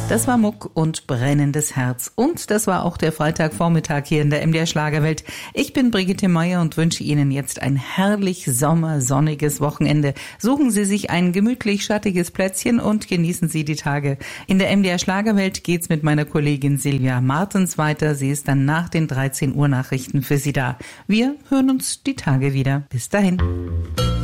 Das war Muck und brennendes Herz. Und das war auch der Freitagvormittag hier in der MDR Schlagerwelt. Ich bin Brigitte Meier und wünsche Ihnen jetzt ein herrlich sommersonniges Wochenende. Suchen Sie sich ein gemütlich schattiges Plätzchen und genießen Sie die Tage. In der MDR Schlagerwelt geht's mit meiner Kollegin Silvia Martens weiter. Sie ist dann nach den 13 Uhr Nachrichten für Sie da. Wir hören uns die Tage wieder. Bis dahin.